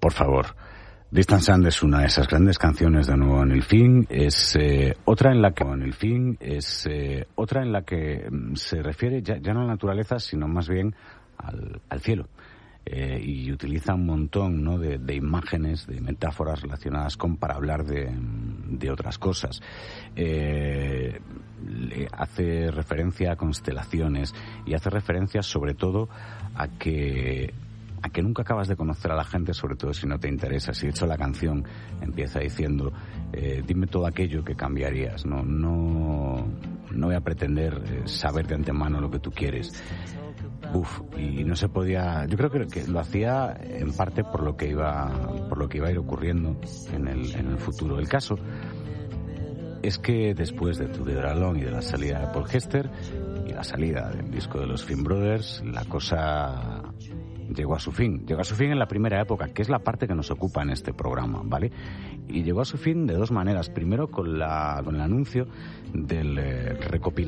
por favor. Distant Sun es una de esas grandes canciones de Nuevo en el Fin, es otra en la que se refiere ya no a la naturaleza, sino más bien al cielo. Y utiliza un montón, ¿no?, de imágenes, de metáforas relacionadas para hablar de otras cosas. Le hace referencia a constelaciones y hace referencia sobre todo a que nunca acabas de conocer a la gente, sobre todo si no te interesa. Si de hecho la canción empieza diciendo dime todo aquello que cambiarías, no voy a pretender saber de antemano lo que tú quieres. Y no se podía. Yo creo que lo hacía en parte por lo que iba a ir ocurriendo en el futuro. El caso es que después de To The Dralón y de la salida de Paul Hester y la salida del disco de los Finn Brothers, la cosa llegó a su fin. Llegó a su fin en la primera época, que es la parte que nos ocupa en este programa, ¿vale? Y llegó a su fin de dos maneras. Primero con el anuncio del recopilatorio